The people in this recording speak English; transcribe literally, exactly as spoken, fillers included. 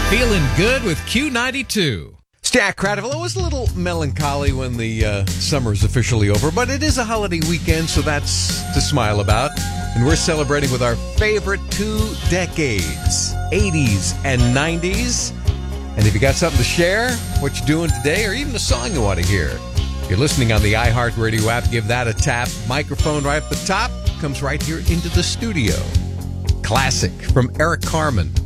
Feeling good with Q ninety-two. It's Jack Cradaville. It was a little melancholy when the uh, summer is officially over, but it is a holiday weekend, so that's to smile about. And we're celebrating with our favorite two decades, eighties and nineties. And if you got something to share, what you're doing today, or even a song you want to hear, if you're listening on the iHeartRadio app, give that a tap. Microphone right at the top comes right here into the studio. Classic from Eric Carmen.